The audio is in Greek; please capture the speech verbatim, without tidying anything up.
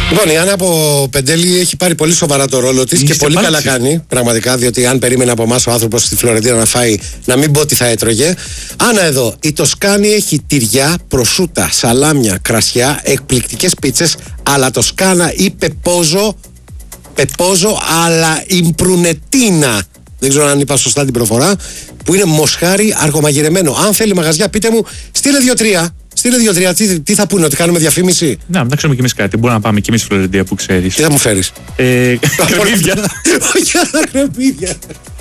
Λοιπόν, η Άννα από Πεντέλη έχει πάρει πολύ σοβαρά το ρόλο της και πολύ καλά κάνει. Πραγματικά, διότι αν περίμενε από εμάς ο άνθρωπος στη Φλωρεντίνα να φάει, να μην πω ότι θα έτρωγε. Άννα εδώ, η Τοσκάνη έχει τυριά, προσούτα, σαλάμια, κρασιά, εκπληκτικές πίτσες, αλλά Τοσκάνα ή πεπόζο, πεπόζο, αλλά ιμπρουνετίνα. Δεν ξέρω αν είπα σωστά την προφορά. Που είναι μοσχάρι αργομαγειρεμένο. Αν θέλει μαγαζιά, πείτε μου, στείλε δύο-τρία. Στείλε δύο-τρία. Τι, τι θα πούνε, ότι κάνουμε διαφήμιση. Να, να ξέρουμε κι εμείς κάτι. Μπορούμε να πάμε κι εμείς στη Φλωρεντία που ξέρεις. Τι θα μου φέρεις. Ε, κρεμμύδια. Όχι, άλλα κρεμμύδια.